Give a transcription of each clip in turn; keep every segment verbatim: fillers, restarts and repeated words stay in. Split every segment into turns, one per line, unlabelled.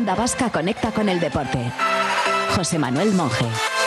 Onda Vasca conecta con el deporte. José Manuel Monje.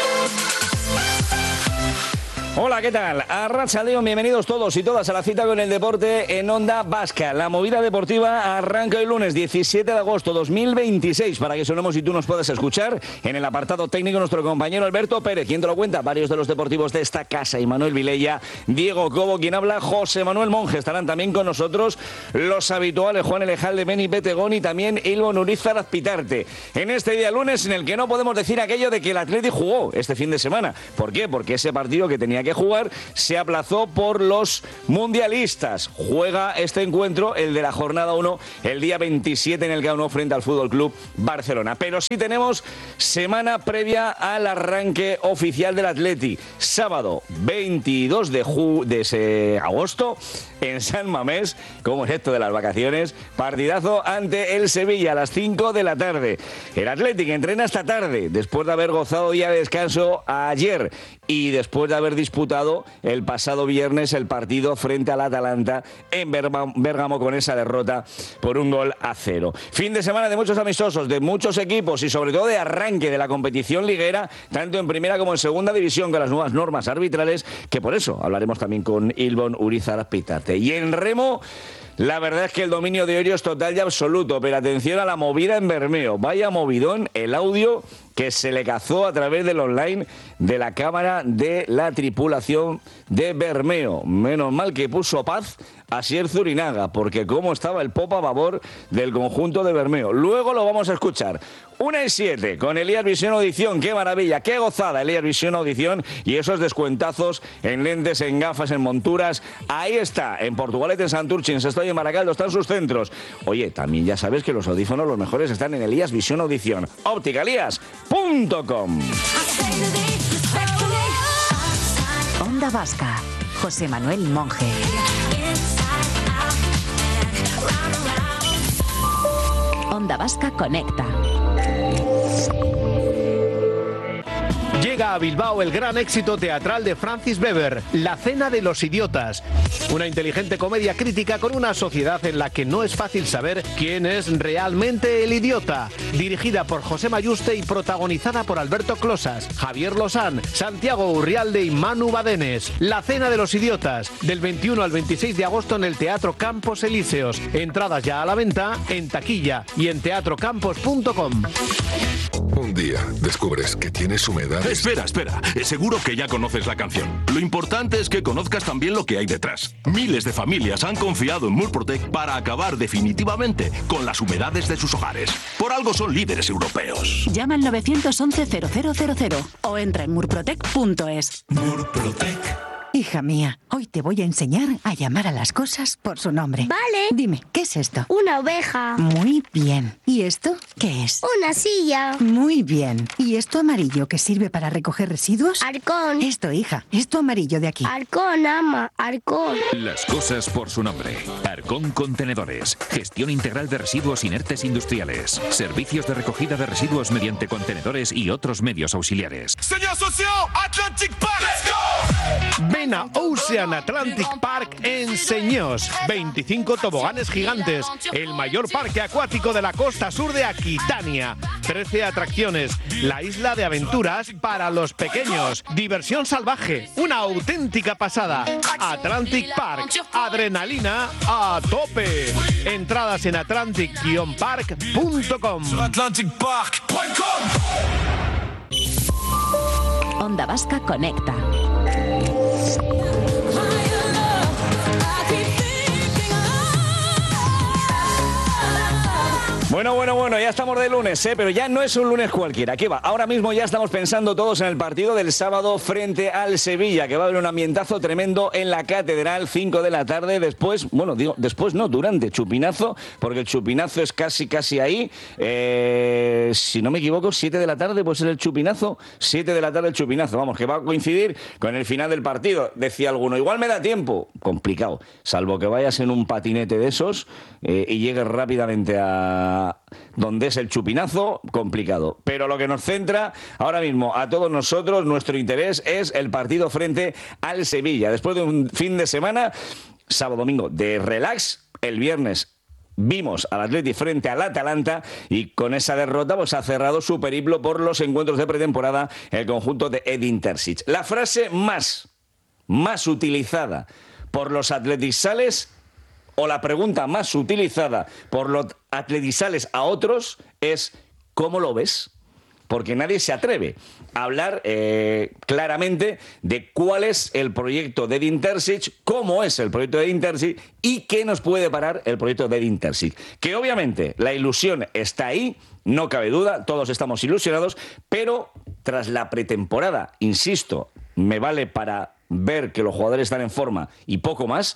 Hola, ¿qué tal? Arratsaldeon, bienvenidos todos y todas a la cita con el deporte en Onda Vasca. La movida deportiva arranca el lunes diecisiete de agosto de dos mil veintiséis para que sonemos y tú nos puedas escuchar. En el apartado técnico nuestro compañero Alberto Pérez. ¿Quién te lo cuenta? Varios de los deportivos de esta casa. Imanol Vilella, Diego Cobo, quien habla, José Manuel Monje. Estarán también con nosotros los habituales Juan Elejalde, Beni Petegón y también Ilvo Nurizar Azpitarte. En este día lunes en el que no podemos decir aquello de que el Atleti jugó este fin de semana. ¿Por qué? Porque ese partido que tenía que jugar se aplazó por los mundialistas. Juega este encuentro, el de la jornada uno, el día veintisiete en el Camp Nou frente al F C Barcelona. Pero sí tenemos semana previa al arranque oficial del Atleti. Sábado veintidós de, ju- de ese agosto en San Mamés. ¿Cómo es esto de las vacaciones? Partidazo ante el Sevilla a las cinco de la tarde. El Atleti que entrena esta tarde después de haber gozado día de descanso ayer y después de haber disputado el pasado viernes el partido frente al Atalanta en Bérgamo con esa derrota por un gol a cero. Fin de semana de muchos amistosos, de muchos equipos y sobre todo de arranque de la competición liguera, tanto en primera como en segunda división con las nuevas normas arbitrales, que por eso hablaremos también con Ilvo Nurizar Azpitarte. Y en remo, la verdad es que el dominio de Orio es total y absoluto, pero atención a la movida en Bermeo. Vaya movidón, el audio que se le cazó a través del online de la cámara de la tripulación de Bermeo. Menos mal que puso paz a Asier Zurinaga, porque cómo estaba el popa a babor del conjunto de Bermeo. Luego lo vamos a escuchar. Una y siete con Elías Visión Audición. ¡Qué maravilla! ¡Qué gozada! Elías Visión Audición y esos descuentazos en lentes, en gafas, en monturas. Ahí está, en Portugalete, en Santurchins, estoy en Baracaldo, están sus centros. Oye, también ya sabes que los audífonos, los mejores, están en Elías Visión Audición. óptica elías punto com.
Onda Vasca, José Manuel Monje. Onda Vasca conecta.
Llega a Bilbao el gran éxito teatral de Francis Weber, La cena de los idiotas. Una inteligente comedia crítica con una sociedad en la que no es fácil saber quién es realmente el idiota. Dirigida por José Mayuste y protagonizada por Alberto Closas, Javier Lozán, Santiago Urrialde y Manu Badenes. La cena de los idiotas, del veintiuno al veintiséis de agosto en el Teatro Campos Elíseos. Entradas ya a la venta en taquilla y en teatro campos punto com.
Un día descubres que tienes humedad.
Espera, espera. Seguro que ya conoces la canción. Lo importante es que conozcas también lo que hay detrás. Miles de familias han confiado en Murprotec para acabar definitivamente con las humedades de sus hogares. Por algo son líderes europeos.
Llama al nueve once cero cero cero cero o entra en murprotec punto es.
Murprotec.
Hija mía, hoy te voy a enseñar a llamar a las cosas por su nombre.
Vale.
Dime, ¿qué es esto?
Una oveja.
Muy bien. ¿Y esto qué es?
Una silla.
Muy bien. ¿Y esto amarillo que sirve para recoger residuos?
Arcón.
Esto, hija. Esto amarillo de aquí.
Arcón, ama. Arcón.
Las cosas por su nombre. Arcón Contenedores. Gestión integral de residuos inertes industriales. Servicios de recogida de residuos mediante contenedores y otros medios auxiliares.
Señor socio, Atlantic Park. ¡Let's go!
Ven a Ocean Atlantic Park en Señós. veinticinco toboganes gigantes. El mayor parque acuático de la costa sur de Aquitania. trece atracciones. La isla de aventuras para los pequeños. Diversión salvaje. Una auténtica pasada. Atlantic Park. Adrenalina a tope. Entradas en atlantic park punto com.
atlantic park punto com.
Onda Vasca conecta.
Bueno, bueno, bueno, ya estamos de lunes, ¿eh? Pero ya no es un lunes cualquiera. ¿Qué va? Ahora mismo ya estamos pensando todos en el partido del sábado frente al Sevilla, que va a haber un ambientazo tremendo en la Catedral, cinco de la tarde. Después, bueno, digo, después no, durante chupinazo, porque el chupinazo es casi, casi ahí. Eh, si no me equivoco, siete de la tarde puede ser el chupinazo. siete de la tarde el chupinazo, vamos, que va a coincidir con el final del partido. Decía alguno, igual me da tiempo. Complicado, salvo que vayas en un patinete de esos eh, y llegues rápidamente a donde es el chupinazo, complicado. Pero lo que nos centra ahora mismo a todos nosotros, nuestro interés es el partido frente al Sevilla. Después de un fin de semana, sábado, domingo, de relax, el viernes vimos al Atleti frente al Atalanta y con esa derrota pues ha cerrado su periplo por los encuentros de pretemporada el conjunto de Edin Terzic. La frase más, más utilizada por los atletisales o la pregunta más utilizada por los atletisales a otros es ¿cómo lo ves? Porque nadie se atreve a hablar eh, claramente de cuál es el proyecto de Edin Terzic, cómo es el proyecto de Edin Terzic y qué nos puede parar el proyecto de Edin Terzic. Que obviamente la ilusión está ahí, no cabe duda, todos estamos ilusionados, pero tras la pretemporada, insisto, me vale para ver que los jugadores están en forma y poco más,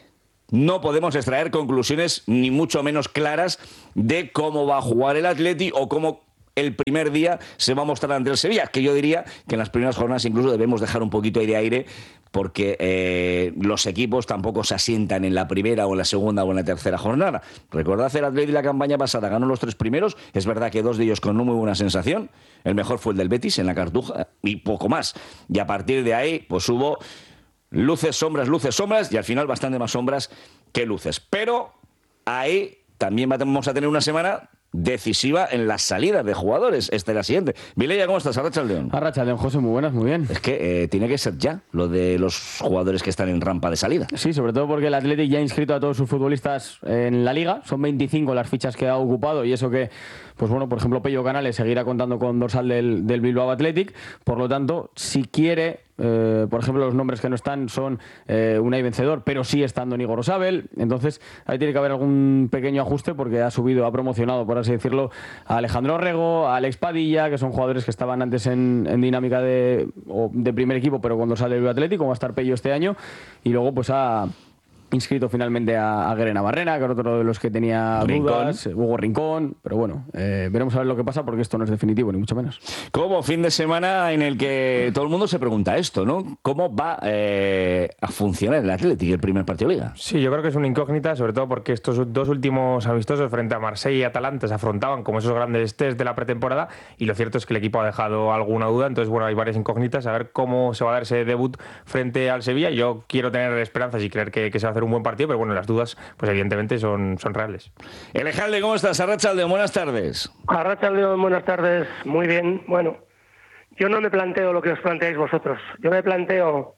no podemos extraer conclusiones ni mucho menos claras de cómo va a jugar el Atleti o cómo el primer día se va a mostrar ante el Sevilla, que yo diría que en las primeras jornadas incluso debemos dejar un poquito de aire porque eh, los equipos tampoco se asientan en la primera o en la segunda o en la tercera jornada. Recordad el Atleti la campaña pasada, ganó los tres primeros, es verdad que dos de ellos con una muy buena sensación, el mejor fue el del Betis en la Cartuja y poco más, y a partir de ahí pues hubo luces, sombras, luces, sombras y al final bastante más sombras que luces, pero ahí también vamos a tener una semana decisiva en las salidas de jugadores. Esta es la siguiente. Vilella, ¿cómo estás? Arratsaldeon.
Arratsaldeon, José, muy buenas, muy bien.
Es que eh, tiene que ser ya lo de los jugadores que están en rampa de salida.
Sí, sobre todo porque el Athletic ya ha inscrito a todos sus futbolistas en la Liga. Son veinticinco las fichas que ha ocupado y eso que, pues bueno, por ejemplo, Pello Canales seguirá contando con dorsal del, del Bilbao Athletic. Por lo tanto, si quiere... Eh, por ejemplo, los nombres que no están son eh, Unai Vencedor, pero sí estando Nico Rosabel. Entonces, ahí tiene que haber algún pequeño ajuste porque ha subido, ha promocionado, por así decirlo, a Alejandro Rego, a Alex Padilla, que son jugadores que estaban antes en, en dinámica de, o de primer equipo, pero cuando sale el Atlético, como va a estar Pello este año. Y luego, pues ha inscrito finalmente a, a Guere Navarrena, que era otro de los que tenía
Rincón.
dudas, Hugo Rincón, pero bueno, eh, veremos a ver lo que pasa porque esto no es definitivo, ni mucho menos.
Como fin de semana en el que todo el mundo se pregunta esto, ¿no? ¿Cómo va eh, a funcionar el Athletic el primer partido de Liga?
Sí, yo creo que es una incógnita, sobre todo porque estos dos últimos amistosos frente a Marsella y Atalanta se afrontaban como esos grandes test de la pretemporada y lo cierto es que el equipo ha dejado alguna duda, entonces bueno, hay varias incógnitas, a ver cómo se va a dar ese debut frente al Sevilla. Yo quiero tener esperanzas y creer que, que se va a hacer un buen partido, pero bueno, las dudas, pues evidentemente son, son reales.
Elejalde, ¿cómo estás? Arratsaldeon, buenas tardes.
Arratsaldeon, buenas tardes. Muy bien. Bueno, yo no me planteo lo que os planteáis vosotros. Yo me planteo,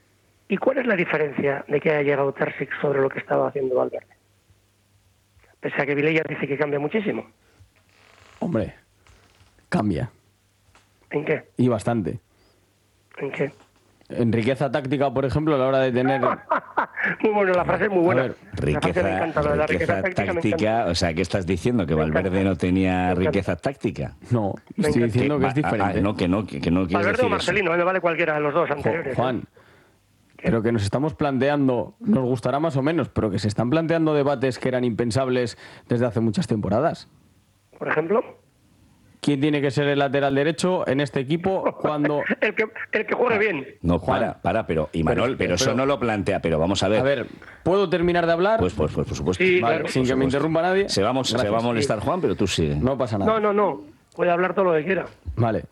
¿y cuál es la diferencia de que haya llegado Terzic sobre lo que estaba haciendo Valverde? Pese a que Vilella dice que cambia muchísimo.
Hombre, cambia.
¿En qué?
Y bastante.
¿En qué?
En riqueza táctica, por ejemplo, a la hora de tener...
Muy bueno, la frase es muy buena.
A ver, riqueza,
me encanta, lo de la
riqueza,
riqueza táctica,
táctica, o sea, ¿qué estás diciendo? ¿Que Valverde no tenía riqueza táctica?
No, estoy diciendo que es diferente.
Ah, no, que no, que, que no quieres
Valverde
decir
o Marcelino, me vale cualquiera de los dos anteriores.
Juan,
¿eh?
pero que nos estamos planteando, nos gustará más o menos, pero que se están planteando debates que eran impensables desde hace muchas temporadas.
Por ejemplo...
¿Quién tiene que ser el lateral derecho en este equipo cuando...?
el, que, el que juegue bien.
No, para, para, pero... Y Manuel, pero, pero, pero eso no lo plantea, pero vamos a ver.
A ver, ¿puedo terminar de hablar?
Pues, pues, pues por supuesto.
Sí,
vale,
claro.
sin
por
que me
supuesto.
interrumpa nadie.
Se, vamos, se va a molestar Juan, pero tú sigue.
No pasa nada.
No, no, no. Puede hablar todo lo que quiera.
Vale.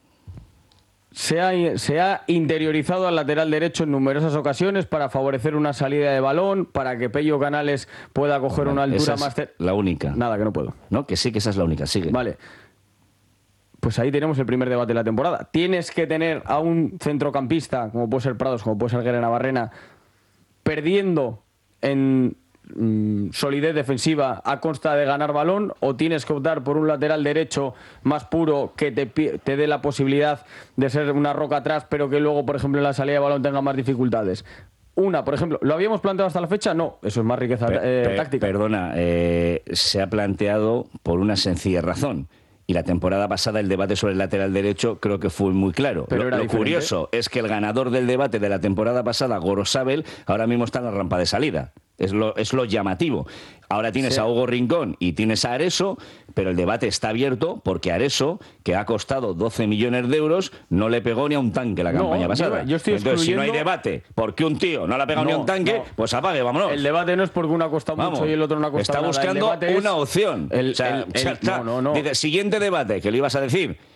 Se ha, se ha interiorizado al lateral derecho en numerosas ocasiones para favorecer una salida de balón, para que Pello Canales pueda coger
Vale,
una altura
esa es
más... cer-
la única.
Nada, que no puedo.
No, que sí, que esa es la única, sigue.
Vale. Pues ahí tenemos el primer debate de la temporada. Tienes que tener a un centrocampista, como puede ser Prados, como puede ser Guere Navarrena, perdiendo en mm, solidez defensiva a consta de ganar balón, o tienes que optar por un lateral derecho más puro que te, pi- te dé la posibilidad de ser una roca atrás, pero que luego, por ejemplo, en la salida de balón tenga más dificultades. Una, por ejemplo, ¿lo habíamos planteado hasta la fecha? No, eso es más riqueza
Pe-
eh,
pe-
táctica.
Perdona, eh, se ha planteado por una sencilla razón. Y la temporada pasada el debate sobre el lateral derecho creo que fue muy claro.
Pero
lo
era
lo
diferente.
curioso es que el ganador del debate de la temporada pasada, Gorosabel, ahora mismo está en la rampa de salida. Es lo, es lo llamativo. Ahora tienes
Sí.
a Hugo Rincón y tienes a Areso, pero el debate está abierto porque Areso, que ha costado doce millones de euros, no le pegó ni a un tanque la
No,
campaña pasada.
yo- yo estoy
Entonces, si no hay
excluyendo-
debate porque un tío no le ha pegado ni a
No,
un tanque,
no.
pues apague, vámonos.
El debate no es porque uno ha costado
Vamos,
mucho y el otro no ha costado
está
nada. El
buscando
debate es
una opción.
el-
O sea,
el- el-
o sea,
no, no, no.
Dice, siguiente debate, que le ibas a decir,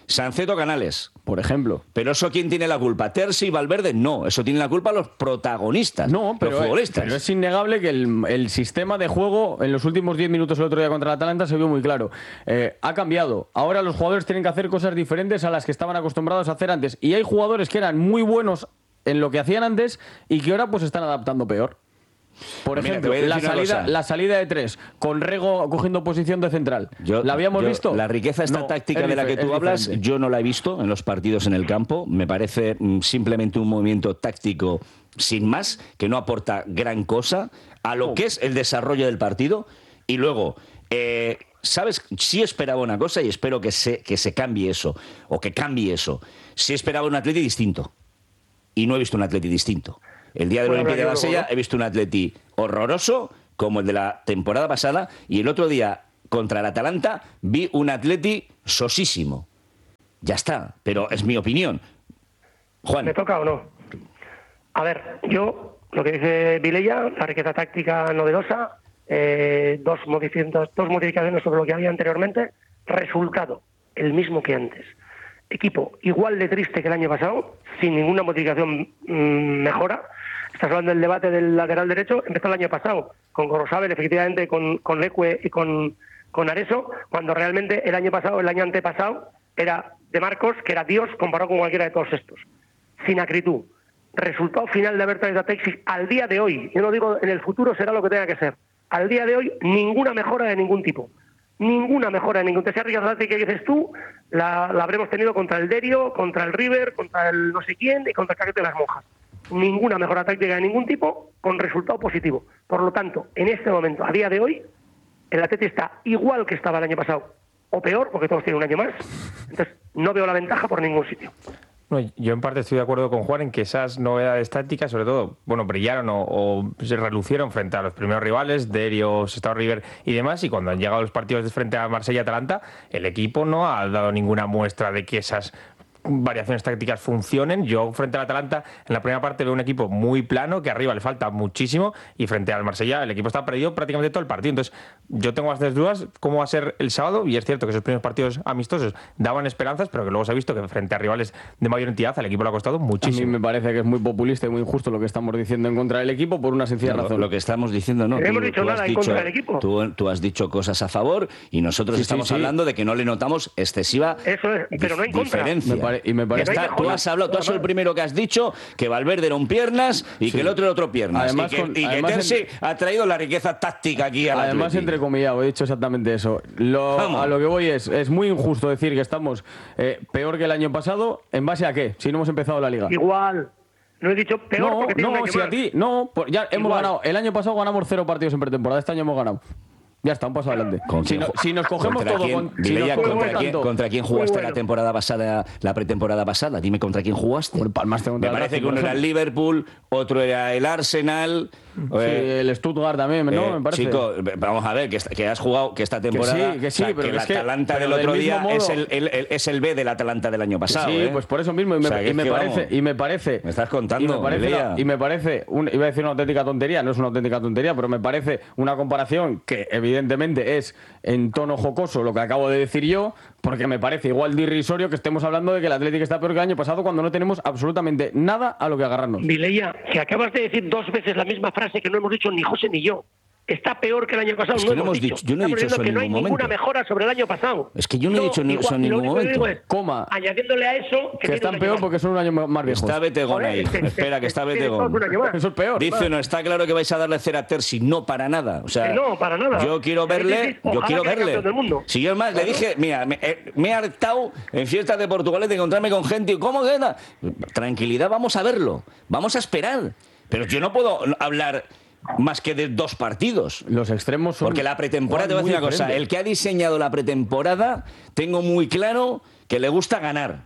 Sanceto Canales.
Por ejemplo.
Pero eso, ¿quién tiene la culpa? ¿Terzi y Valverde? No, eso tiene la culpa los protagonistas,
no, pero
los futbolistas.
Es, pero es innegable que el, el sistema de juego en los últimos diez minutos el otro día contra el Atalanta se vio muy claro. Eh, ha cambiado. Ahora los jugadores tienen que hacer cosas diferentes a las que estaban acostumbrados a hacer antes. Y hay jugadores que eran muy buenos en lo que hacían antes y que ahora pues se están adaptando peor. Por
Mira,
ejemplo, la salida, la salida de tres, con Rego cogiendo posición de central.
Yo,
¿La habíamos
yo,
visto?
La riqueza esta
no,
táctica de la que tú hablas, diferente. Yo no la he visto en los partidos en el campo. Me parece mm, simplemente un movimiento táctico sin más, que no aporta gran cosa a lo oh. que es el desarrollo del partido. Y luego, eh, ¿sabes? Sí esperaba una cosa y espero que se, que se cambie eso, o que cambie eso. Sí esperaba un Atleti distinto. Y no he visto un Atleti distinto. El día del bueno, Olympique de Marsella he visto un Atleti horroroso, como el de la temporada pasada, y el otro día, contra el Atalanta, vi un Atleti sosísimo. Ya está, pero es mi opinión. Juan.
¿Me toca o no? A ver, yo, lo que dice Vilella, la riqueza táctica novedosa, eh, dos, modificaciones, dos modificaciones sobre lo que había anteriormente, resultado, el mismo que antes. Equipo igual de triste que el año pasado, sin ninguna modificación mmm, mejora. Estás hablando del debate del lateral derecho, empezó el año pasado, con Gorosabel, efectivamente, con, con Leque y con, con Areso, cuando realmente el año pasado, el año antepasado, era de Marcos, que era Dios, comparado con cualquiera de todos estos. Sin acritud. Resultado final de haber traído a Texis al día de hoy, yo no digo en el futuro será lo que tenga que ser, al día de hoy ninguna mejora de ningún tipo. Ninguna mejora de ningún. Esa riqueza táctica que dices tú, la, la habremos tenido contra el Derio, contra el River, contra el no sé quién y contra el Caquete de las Monjas. Ninguna mejora táctica de ningún tipo con resultado positivo. Por lo tanto, en este momento, a día de hoy, el Atleti está igual que estaba el año pasado, o peor, porque todos tienen un año más. Entonces, no veo la ventaja por ningún sitio.
No, yo en parte estoy de acuerdo con Juan en que esas novedades tácticas, sobre todo, bueno, brillaron o, o se relucieron frente a los primeros rivales, Derio, Sestao, River y demás, y cuando han llegado los partidos de frente a Marsella y Atalanta, el equipo no ha dado ninguna muestra de que esas variaciones tácticas funcionen. Yo frente al Atalanta en la primera parte veo un equipo muy plano, que arriba le falta muchísimo, y frente al Marsella el equipo está perdido prácticamente todo el partido. Entonces yo tengo bastantes dudas cómo va a ser el sábado, y es cierto que esos primeros partidos amistosos daban esperanzas, pero que luego se ha visto que frente a rivales de mayor entidad al equipo le ha costado muchísimo.
A mí me parece que es muy populista y muy injusto lo que estamos diciendo en contra del equipo por una sencilla
no,
razón.
Lo que estamos diciendo no.
No hemos
tú,
dicho
tú
nada en
dicho,
contra del equipo.
Tú, tú has dicho cosas a favor y nosotros
sí,
estamos
sí, sí.
hablando de que no le notamos excesiva
Eso es, pero no en contra.
diferencia.
Me pare, y me parece
Está, tú has hablado, tú has sido el primero que has dicho que Valverde era un piernas y sí. que el otro era otro piernas.
Además,
y que,
con,
y que Terzi entre... ha traído la riqueza táctica aquí a la
Además, entre comillas, he dicho exactamente eso. Lo, a lo que voy es, es muy injusto decir que estamos eh, peor que el año pasado. ¿En base a qué? Si no hemos empezado la liga.
Igual. No he dicho peor
no,
porque tiene
no,
un año
si
más.
a ti, no, por, ya hemos
Igual.
ganado. El año pasado ganamos cero partidos en pretemporada. Este año hemos ganado. Ya está, un paso adelante.
Si, no,
si nos cogemos todo
quién,
con,
si
nos
¿contra,
tanto,
quién, ¿Contra quién jugaste
bueno.
la temporada pasada, la pretemporada pasada? Dime contra quién jugaste.
Bueno, Palmaste contra
Me parece
el
que uno
Racing,
era el Liverpool, otro era el Arsenal.
Sí,
eh,
el Stuttgart también, ¿no?
eh,
Me parece.
Chico, vamos a ver, que, que has jugado, que esta temporada.
Que sí, que sí,
o sea,
pero
que el
es que,
Atalanta
pero
del otro
del
día
mismo
es
modo,
el, el, el, es el B del Atalanta del año pasado.
Sí,
¿eh?
pues por eso mismo. Y me,
o sea,
y me parece.
Vamos,
y me parece.
Me estás contando.
Y me parece, una, y me parece un, iba a decir una auténtica tontería, no es una auténtica tontería, pero me parece una comparación que evidentemente es en tono jocoso lo que acabo de decir yo, porque me parece igual de irrisorio que estemos hablando de que el Atlético está peor que el año pasado cuando no tenemos absolutamente nada a lo que agarrarnos.
Vilella, que acabas de decir dos veces la misma frase que no hemos dicho ni José ni yo. Está peor que el año pasado.
Es que
no
no
hemos
hemos dicho,
dicho.
yo no he
Estamos
dicho eso
que
en
no hay
ningún
ninguna
momento.
mejora sobre el año pasado.
Es que yo no he dicho
igual,
eso en ningún momento.
Es,
Coma.
Añadiéndole a eso que,
que están peor porque son un año más viejos.
Está Betegón ahí.
Joder,
Espera, que está Betegón.
Eso es peor.
Dice, no, está claro que vais a darle cera a Terzi. No, para nada. O sea,
que no, para nada.
Yo quiero verle. Yo quiero verle. Si yo más le dije, mira, me, eh, me he hartado en fiestas de Portugal de encontrarme con gente. ¿Cómo queda? Tranquilidad, vamos a verlo. Vamos a esperar. Pero yo no puedo hablar más que de dos partidos.
Los extremos son...
Porque la pretemporada, te voy a decir una cosa,
diferente.
el que ha diseñado la pretemporada, tengo muy claro que le gusta ganar.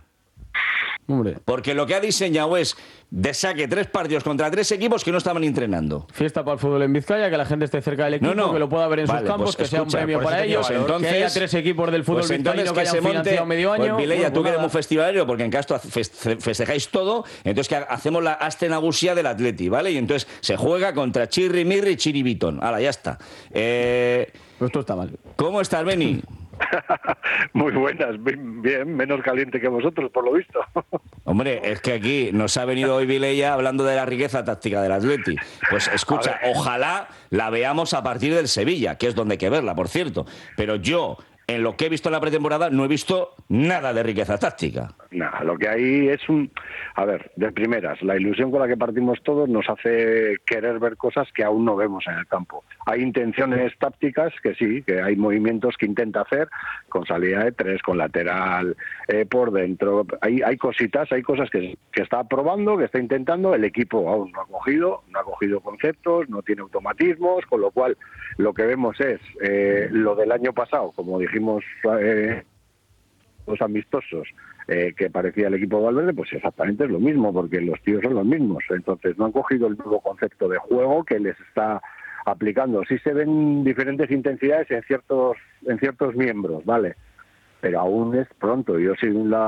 Hombre.
Porque lo que ha diseñado es de saque tres partidos contra tres equipos que no estaban entrenando.
Fiesta para el fútbol en Vizcaya, que la gente esté cerca del equipo,
no, no.
que lo pueda ver en
vale,
sus campos,
pues
que
escucha,
sea un premio para ellos,
pues entonces,
que haya tres equipos del fútbol
pues
vizcaíno que,
que
hayan
se monte,
financiado medio año.
Pues Vilella,
bueno,
tú
pues
que eres
nada.
muy festivalero, porque en Castro festejáis todo, entonces que hacemos la astenagusía del Atleti, ¿vale? Y entonces se juega contra Chirri, Mirri y Chiribitón. Ahora, ya está. Eh,
pues esto está mal.
¿Cómo estás, Beni?
Muy buenas, bien, bien, menos caliente que vosotros, por lo visto.
Hombre, es que aquí nos ha venido hoy Vilella hablando de la riqueza táctica del Atleti. Pues escucha, ojalá la veamos a partir del Sevilla, que es donde hay que verla, por cierto. Pero yo, en lo que he visto en la pretemporada, no he visto nada de riqueza táctica.
Nada, lo que hay es un... A ver, de primeras, la ilusión con la que partimos todos nos hace querer ver cosas que aún no vemos en el campo. Hay intenciones tácticas que sí, que hay movimientos que intenta hacer con salida de tres, con lateral eh, por dentro. Hay, hay cositas, hay cosas que, que está probando, que está intentando. El equipo aún no ha cogido, no ha cogido conceptos, no tiene automatismos, con lo cual lo que vemos es eh, lo del año pasado, como dijimos eh, los amistosos, eh, que parecía el equipo de Valverde, pues exactamente es lo mismo, porque los tíos son los mismos. Entonces no han cogido el nuevo concepto de juego que les está aplicando. Sí se ven diferentes intensidades en ciertos en ciertos miembros, ¿vale? Pero aún es pronto. Yo sin la